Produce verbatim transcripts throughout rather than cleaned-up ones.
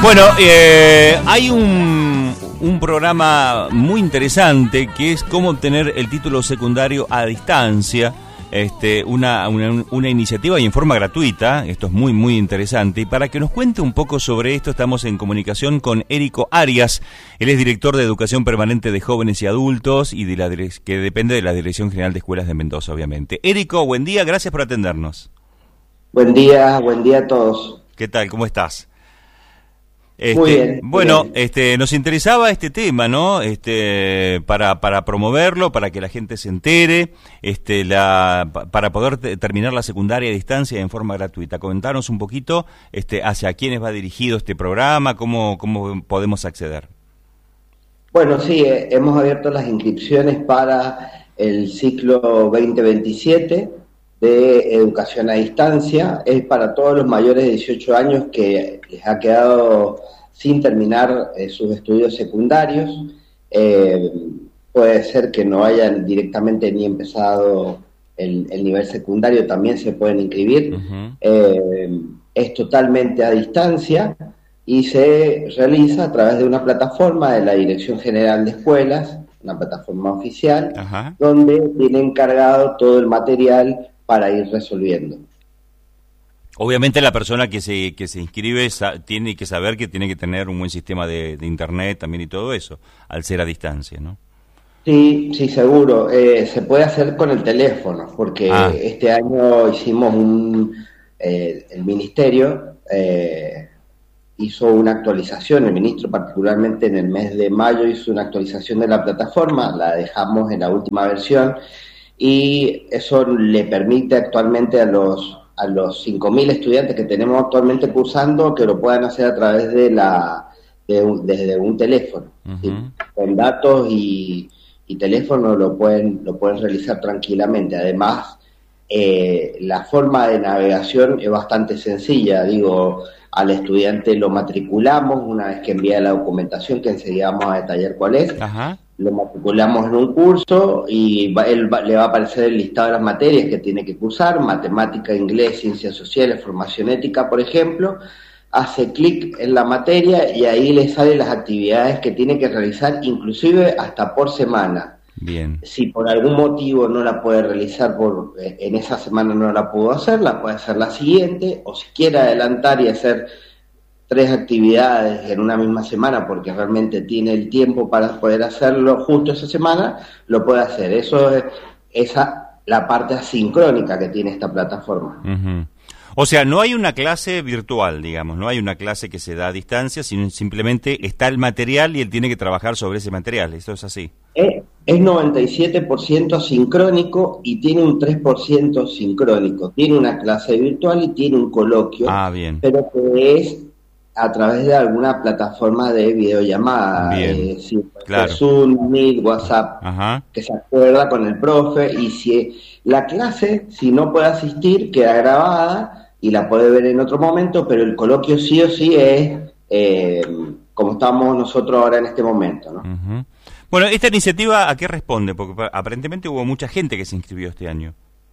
Bueno, eh, hay un, un programa muy interesante que es cómo obtener el título secundario a distancia. Este, una, una, una iniciativa y en forma gratuita. Esto es muy muy interesante, y para que nos cuente un poco sobre esto estamos en comunicación con Érico Arias. Él es director de Educación Permanente de Jóvenes y Adultos y de la que depende de la Dirección General de Escuelas de Mendoza, obviamente. Érico, buen día, gracias por atendernos. Buen día, buen día a todos. ¿Qué tal? ¿Cómo estás? Este, muy bien. Bueno, bien. este, nos interesaba este tema, ¿no? Este, para para promoverlo, para que la gente se entere, este, la, para poder te, terminar la secundaria a distancia en forma gratuita. Comentarnos un poquito, este, hacia quiénes va dirigido este programa, cómo cómo podemos acceder. Bueno, sí, eh, hemos abierto las inscripciones para el ciclo veinte veintisiete de educación a distancia. Es para todos los mayores de dieciocho años que les ha quedado sin terminar eh, sus estudios secundarios. Eh, puede ser que no hayan directamente ni empezado el, el nivel secundario, también se pueden inscribir. Uh-huh. Eh, es totalmente a distancia y se realiza a través de una plataforma de la Dirección General de Escuelas, una plataforma oficial, uh-huh, donde tiene encargado todo el material para ir resolviendo. Obviamente la persona que se que se inscribe sa- tiene que saber que tiene que tener un buen sistema de, de internet también y todo eso, al ser a distancia, ¿no? Sí, sí, seguro. Eh, se puede hacer con el teléfono, porque ah. este año hicimos un... Eh, el ministerio eh, hizo una actualización, el ministro particularmente en el mes de mayo hizo una actualización de la plataforma, la dejamos en la última versión, y eso le permite actualmente a los a los cinco mil estudiantes que tenemos actualmente cursando que lo puedan hacer a través de la de un, desde un teléfono. Uh-huh. ¿Sí? Con datos y, y teléfono lo pueden lo pueden realizar tranquilamente. Además, eh, la forma de navegación es bastante sencilla. Digo, al estudiante lo matriculamos una vez que envía la documentación, que enseguida vamos a detallar cuál es. Uh-huh. Lo matriculamos en un curso y va, él va, le va a aparecer el listado de las materias que tiene que cursar: matemática, inglés, ciencias sociales, formación ética, por ejemplo. Hace clic en la materia y ahí le salen las actividades que tiene que realizar, inclusive hasta por semana. Bien. Si por algún motivo no la puede realizar, por en esa semana no la pudo hacer, la puede hacer la siguiente, o si quiere adelantar y hacer tres actividades en una misma semana porque realmente tiene el tiempo para poder hacerlo justo esa semana, lo puede hacer. Eso es esa la parte asincrónica que tiene esta plataforma. Uh-huh. O sea, no hay una clase virtual, digamos, no hay una clase que se da a distancia, sino simplemente está el material y él tiene que trabajar sobre ese material. ¿Eso es así? Es, es noventa y siete por ciento sincrónico y tiene un tres por ciento sincrónico. Tiene una clase virtual y tiene un coloquio, ah, bien, pero que es a través de alguna plataforma de videollamada, eh, sí, claro. Zoom, Meet, WhatsApp, ajá, que se acuerda con el profe, y si la clase, si no puede asistir, queda grabada y la puede ver en otro momento, pero el coloquio sí o sí es eh, como estamos nosotros ahora en este momento, ¿no? Uh-huh. Bueno, ¿esta iniciativa a qué responde? Porque aparentemente hubo mucha gente que se inscribió este año.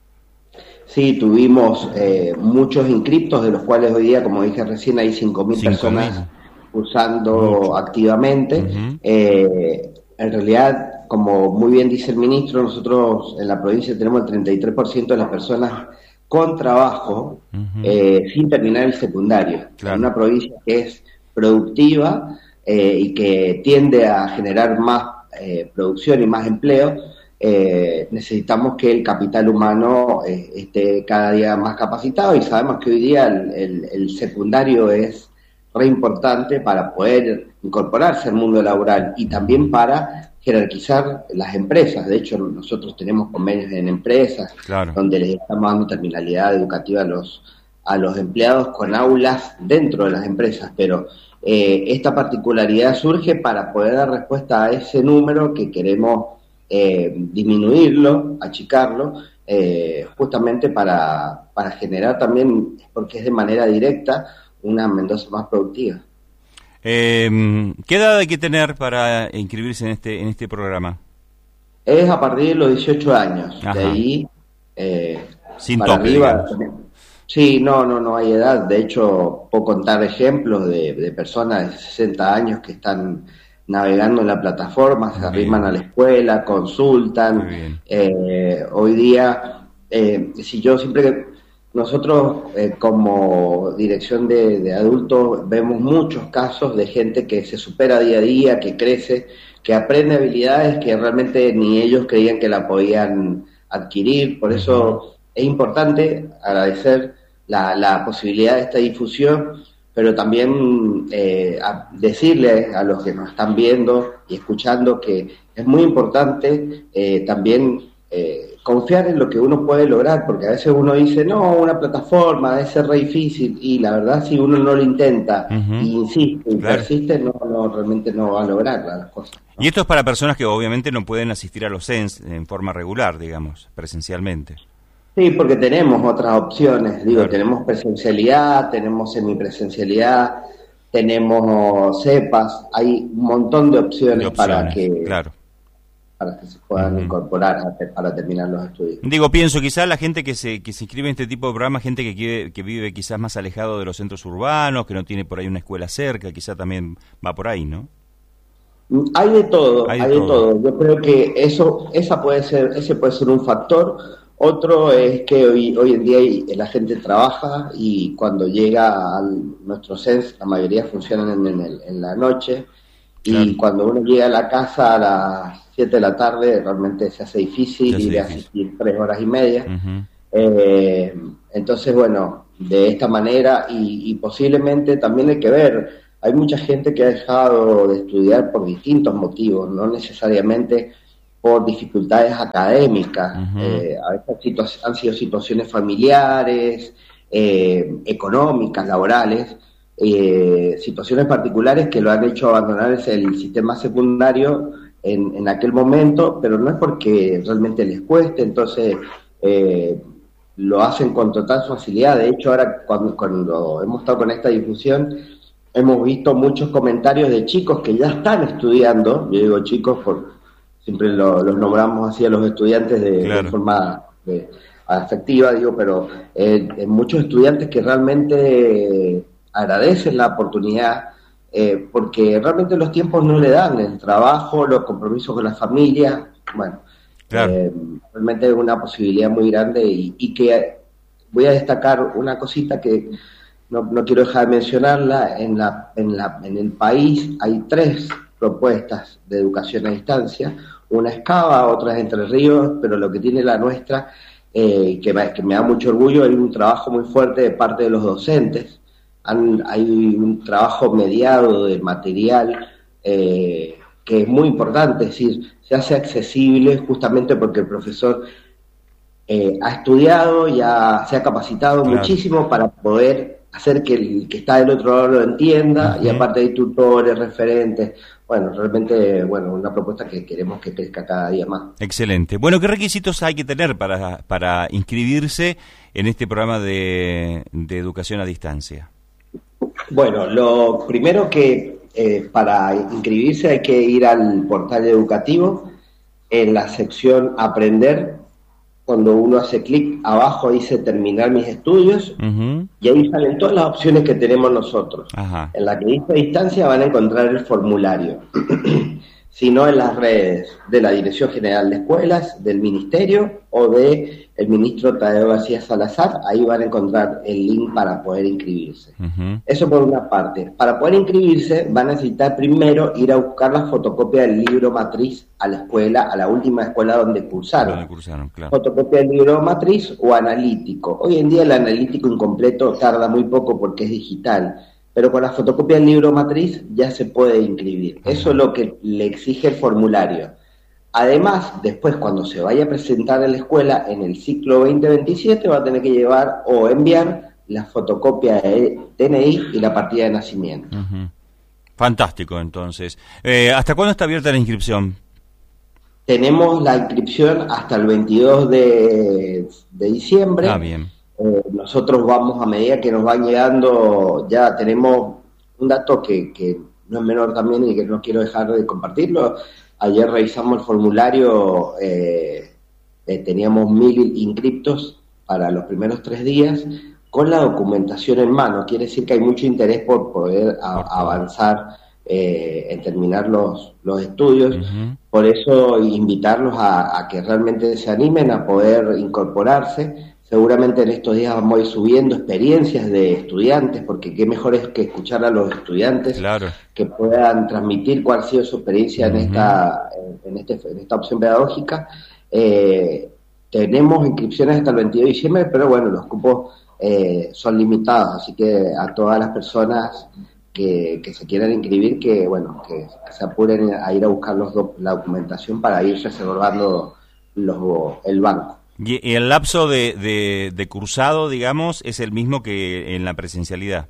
Sí, tuvimos eh, muchos inscriptos, de los cuales hoy día, como dije recién, hay cinco mil personas usando Mucho. activamente. Uh-huh. Eh, en realidad, como muy bien dice el ministro, nosotros en la provincia tenemos el treinta y tres por ciento de las personas con trabajo, uh-huh, eh, sin terminar el secundario. Claro. En una provincia que es productiva eh, y que tiende a generar más eh, producción y más empleo, Eh, necesitamos que el capital humano eh, esté cada día más capacitado, y sabemos que hoy día el, el, el secundario es re importante para poder incorporarse al mundo laboral y también para jerarquizar las empresas. De hecho, nosotros tenemos convenios en empresas, claro, donde les estamos dando terminalidad educativa a los, a los empleados con aulas dentro de las empresas, pero eh, esta particularidad surge para poder dar respuesta a ese número que queremos Eh, disminuirlo, achicarlo, eh, justamente para, para generar también, porque es de manera directa, una Mendoza más productiva. Eh, ¿Qué edad hay que tener para inscribirse en este en este programa? Es a partir de los dieciocho años. Ajá. De ahí eh, Sin para tope, arriba. Sí, no, no, no hay edad. De hecho, puedo contar ejemplos de, de personas de sesenta años que están navegando en la plataforma, se arriman a la escuela, consultan. Eh, hoy día, eh, si yo siempre que nosotros eh, como dirección de, de adultos vemos muchos casos de gente que se supera día a día, que crece, que aprende habilidades que realmente ni ellos creían que la podían adquirir. Por eso es importante agradecer la, la posibilidad de esta difusión, pero también eh, a decirle a los que nos están viendo y escuchando que es muy importante eh, también eh, confiar en lo que uno puede lograr, porque a veces uno dice, no, una plataforma debe ser re difícil, y la verdad si uno no lo intenta, uh-huh. y insiste, y claro. persiste, no, no, realmente no va a lograr las cosas. ¿No? Y esto es para personas que obviamente no pueden asistir a los C E N S en forma regular, digamos, presencialmente. Sí, porque tenemos otras opciones, digo, claro. tenemos presencialidad, tenemos semipresencialidad, tenemos cepas, hay un montón de opciones, de opciones para que claro. para que se puedan uh-huh. incorporar a, para terminar los estudios. Digo, pienso, quizás la gente que se que se inscribe en este tipo de programas, gente que quiere, que vive quizás más alejado de los centros urbanos, que no tiene por ahí una escuela cerca, quizás también va por ahí, ¿no? Hay de todo, hay de, hay de todo. todo. Yo creo que eso, esa puede ser, ese puede ser un factor. Otro es que hoy, hoy en día la gente trabaja y cuando llega a nuestro C E N S, la mayoría funcionan en, en, el, en la noche, y claro. cuando uno llega a la casa a las siete de la tarde realmente se hace difícil se hace ir a asistir tres horas y media. Uh-huh. Eh, entonces, bueno, de esta manera, y, y posiblemente también hay que ver, hay mucha gente que ha dejado de estudiar por distintos motivos, no necesariamente por dificultades académicas. Uh-huh. eh, a veces situa- han sido situaciones familiares, eh, económicas, laborales, eh, situaciones particulares que lo han hecho abandonar el sistema secundario en, en aquel momento, pero no es porque realmente les cueste, entonces eh, lo hacen con total facilidad. De hecho, ahora cuando, cuando hemos estado con esta difusión, hemos visto muchos comentarios de chicos que ya están estudiando, yo digo chicos por siempre lo, los nombramos así a los estudiantes de, claro. de forma de, afectiva, digo, pero eh, muchos estudiantes que realmente agradecen la oportunidad, eh, porque realmente los tiempos no le dan, el trabajo, los compromisos con la familia, bueno, claro. eh, realmente es una posibilidad muy grande, y, y que voy a destacar una cosita que no, no quiero dejar de mencionarla. En, la, en, la, en el país hay tres propuestas de educación a distancia. Una es Cava, otra es Entre Ríos, pero lo que tiene la nuestra, eh, que, me, que me da mucho orgullo, hay un trabajo muy fuerte de parte de los docentes. Han, hay un trabajo mediado de material eh, que es muy importante, es decir, se hace accesible justamente porque el profesor eh, ha estudiado y ha, se ha capacitado claro. muchísimo para poder hacer que el que está del otro lado lo entienda, uh-huh. y aparte hay tutores, referentes. Bueno, realmente, bueno, una propuesta que queremos que crezca cada día más. Excelente. Bueno, ¿qué requisitos hay que tener para, para inscribirse en este programa de, de educación a distancia? Bueno, lo primero que eh, para inscribirse hay que ir al portal educativo, en la sección Aprender. Cuando uno hace clic abajo dice terminar mis estudios, uh-huh. y ahí salen todas las opciones que tenemos nosotros. Ajá. En la que dice distancia van a encontrar el formulario. Si no, en las redes de la Dirección General de Escuelas, del Ministerio o de el ministro Tadeo García Salazar, ahí van a encontrar el link para poder inscribirse. Uh-huh. Eso por una parte. Para poder inscribirse van a necesitar primero ir a buscar la fotocopia del libro matriz a la escuela, a la última escuela donde cursaron. Donde cursaron, claro. Fotocopia del libro matriz o analítico. Hoy en día el analítico incompleto tarda muy poco porque es digital, pero con la fotocopia del libro matriz ya se puede inscribir. Uh-huh. Eso es lo que le exige el formulario. Además, después cuando se vaya a presentar en la escuela en el ciclo veinte veintisiete va a tener que llevar o enviar la fotocopia de D N I y la partida de nacimiento. Uh-huh. Fantástico, entonces. Eh, ¿Hasta cuándo está abierta la inscripción? Tenemos la inscripción hasta el veintidós de diciembre. Ah, bien. Eh, nosotros vamos, a medida que nos van llegando, ya tenemos un dato que, que no es menor también y que no quiero dejar de compartirlo. Ayer revisamos el formulario, eh, eh, teníamos mil inscriptos para los primeros tres días. con la documentación en mano. Quiere decir que hay mucho interés por poder a, avanzar eh, en terminar los, los estudios. Uh-huh. Por eso invitarlos a, a que realmente se animen a poder incorporarse. Seguramente en estos días vamos a ir subiendo experiencias de estudiantes, porque qué mejor es que escuchar a los estudiantes, claro, que puedan transmitir cuál ha sido su experiencia uh-huh. en esta en, este, en esta opción pedagógica. Eh, tenemos inscripciones hasta el veintidós de diciembre, pero bueno, los cupos eh, son limitados, así que a todas las personas que, que se quieran inscribir, que bueno, que, que se apuren a ir a buscar los do, la documentación para ir reservando los, el banco. ¿Y el lapso de, de, de cursado, digamos, es el mismo que en la presencialidad?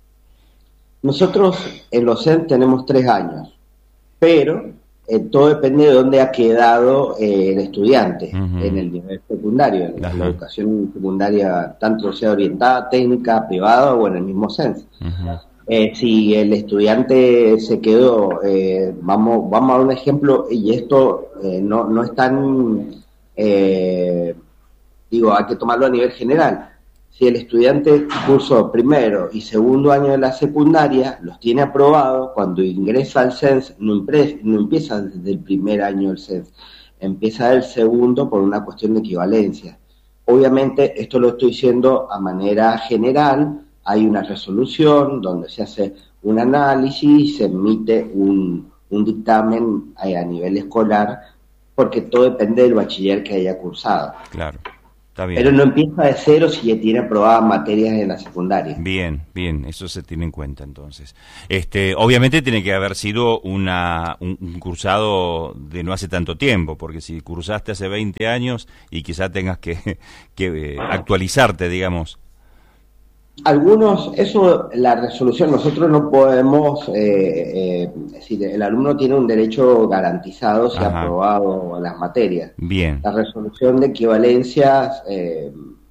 Nosotros en los C E N tenemos tres años, pero eh, todo depende de dónde ha quedado eh, el estudiante uh-huh. en el nivel secundario, en uh-huh. la educación secundaria, tanto sea orientada, técnica, privada o en el mismo C E N. Uh-huh. Eh, si el estudiante se quedó, eh, vamos, vamos a dar un ejemplo, y esto eh, no, no es tan... Eh, digo, hay que tomarlo a nivel general. Si el estudiante cursó primero y segundo año de la secundaria, los tiene aprobados, cuando ingresa al C E N S no, impre, no empieza desde el primer año del C E N S, empieza del segundo por una cuestión de equivalencia. Obviamente esto lo estoy diciendo a manera general, hay una resolución donde se hace un análisis y se emite un, un dictamen a, a nivel escolar, porque todo depende del bachiller que haya cursado. Claro, está bien. Pero no empieza de cero si ya tiene aprobadas materias en la secundaria. Bien, bien, eso se tiene en cuenta entonces. Este, obviamente tiene que haber sido una un, un cursado de no hace tanto tiempo, porque si cursaste hace veinte años y quizá tengas que, que actualizarte, digamos. Algunos, eso, la resolución, nosotros no podemos, eh, eh, es decir, el alumno tiene un derecho garantizado si ha aprobado las materias. Bien. La resolución de equivalencias eh,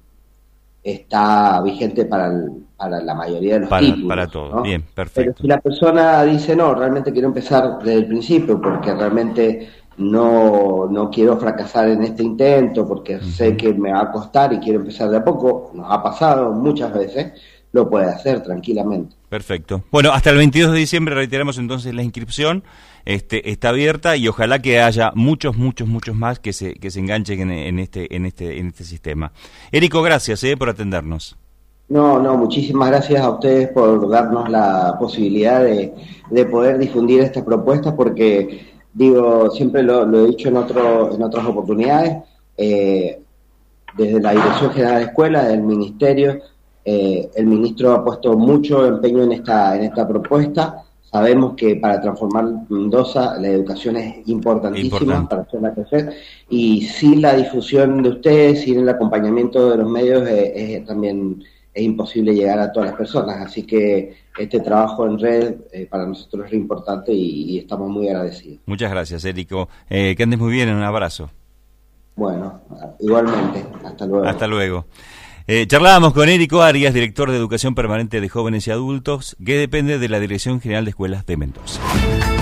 está vigente para, el, para la mayoría de los para, títulos. Para todo, ¿no? bien, perfecto. Pero si la persona dice, no, realmente quiero empezar desde el principio porque realmente no, no quiero fracasar en este intento porque uh-huh. sé que me va a costar y quiero empezar de a poco, nos ha pasado muchas veces, lo puede hacer tranquilamente. Perfecto. Bueno, hasta el veintidós de diciembre reiteramos entonces la inscripción, este está abierta y ojalá que haya muchos, muchos, muchos más que se que se enganchen en, en este en este en este sistema. Érico, gracias eh, por atendernos. No, no, muchísimas gracias a ustedes por darnos la posibilidad de, de poder difundir esta propuesta, porque digo, siempre lo, lo he dicho en otro, en otras oportunidades, eh, desde la Dirección General de Escuela, del Ministerio, eh, el ministro ha puesto mucho empeño en esta, en esta propuesta. Sabemos que para transformar Mendoza la educación es importantísima Importante. para hacerla crecer, y sin la difusión de ustedes, sin el acompañamiento de los medios, eh, es también es imposible llegar a todas las personas, así que este trabajo en red eh, para nosotros es importante y, y estamos muy agradecidos. Muchas gracias, Érico. Eh, que andes muy bien, un abrazo. Bueno, igualmente, hasta luego. Hasta luego. Eh, charlábamos con Érico Arias, director de Educación Permanente de Jóvenes y Adultos, que depende de la Dirección General de Escuelas de Mendoza.